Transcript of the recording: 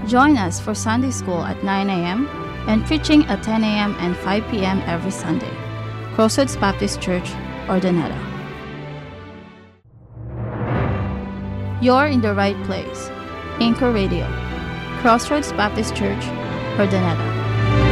Join us for Sunday School at 9 a.m. and preaching at 10 a.m. and 5 p.m. every Sunday. Crossroads Baptist Church, Ordoneta. You're in the right place. Anchor Radio. Crossroads Baptist Church, Ordoneta.